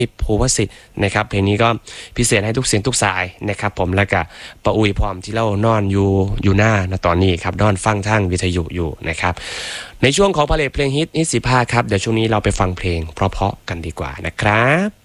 ภูวสิทธิ์นะครับเพลงนี้ก็พิเศษให้ทุกเสียงทุกสายนะครับผมแล้วก็ปะอุยพร้อมที่เรานอนอยู่หน้าณตอนนี้ครับนอนฟังทางวิทยุอยู่นะครับในช่วงของพาเลทเพลงฮิต15ครับเดี๋ยวช่วงนี้เราไปฟังเพลงเพราะๆกันดีกว่านะครับ